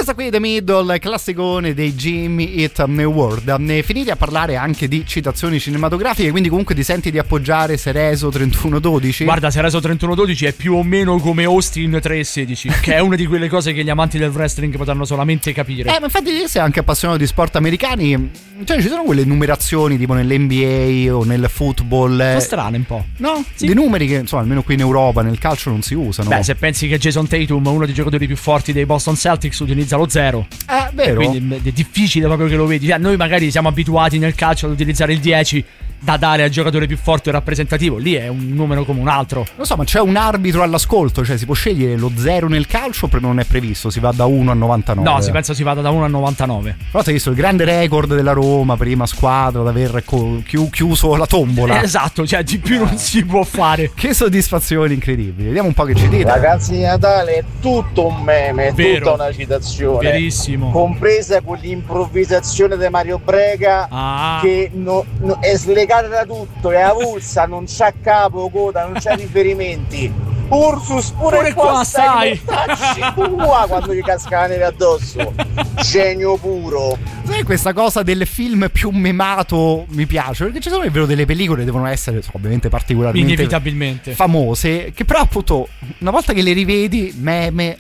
Questa qui è The Middle, classicone dei Jimmy Eat World. Finiti a parlare anche di citazioni cinematografiche, quindi comunque ti senti di appoggiare Cereso 3112? Guarda, Cereso 3112 è più o meno come Austin 316, che è una di quelle cose che gli amanti del wrestling potranno solamente capire. Ma infatti sei anche appassionato di sport americani, cioè ci sono quelle numerazioni tipo nell'NBA o nel football. Sono strane un po'. No? Sì. Dei numeri che insomma almeno qui in Europa nel calcio non si usano. Beh, se pensi che Jason Tatum, uno dei giocatori più forti dei Boston Celtics, utilizza lo 0. Vero. Quindi è difficile proprio che lo vedi. Noi magari siamo abituati nel calcio ad utilizzare il 10 da dare al giocatore più forte e rappresentativo. Lì è un numero come un altro. Non so, ma c'è un arbitro all'ascolto, cioè si può scegliere lo 0 nel calcio oppure non è previsto? Si va da 1 a 99? No, si pensa si vada da 1 a 99. Però hai visto il grande record della Roma, prima squadra ad aver chiuso la tombola. Esatto, cioè di più non si può fare. Che soddisfazione incredibile. Vediamo un po' che ci dite. Ragazzi di Natale è tutto un meme, è Vero. tutta una citazione. Verissimo. Compresa quell'improvvisazione di Mario Brega che è slegata da tutto, è avulsa, non c'ha capo, coda, non c'ha riferimenti. Ursus pure qua stai tua quando gli casca la neve addosso. Genio puro. Sai, questa cosa del film più memato mi piace, perché ci sono davvero delle pellicole che devono essere ovviamente particolarmente inevitabilmente famose, che però appunto una volta che le rivedi meme.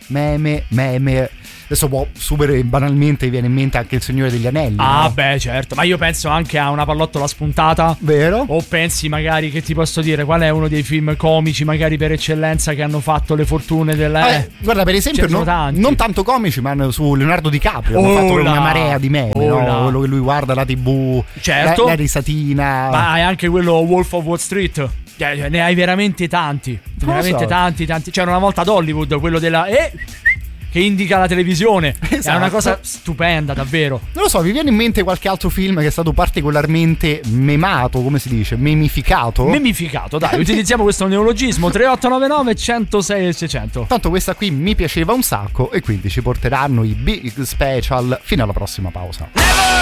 Adesso super banalmente viene in mente anche Il Signore degli Anelli. No? Beh, certo. Ma io penso anche a Una pallottola spuntata. Vero? O pensi magari, che ti posso dire, qual è uno dei film comici magari per eccellenza che hanno fatto le fortune della... guarda, per esempio non tanto comici, ma su Leonardo DiCaprio hanno fatto una marea di meme, no? Quello che lui guarda la TV, certo, la risatina. Ma hai anche quello Wolf of Wall Street. Ne hai veramente tanti. Veramente tanti. C'era una volta ad Hollywood quello della... che indica la televisione. Esatto. È una cosa stupenda, davvero. Non lo so, vi viene in mente qualche altro film che è stato particolarmente memato, come si dice? Memificato, dai, utilizziamo questo neologismo. 3899 106 e 600. Tanto questa qui mi piaceva un sacco e quindi ci porteranno i big special fino alla prossima pausa.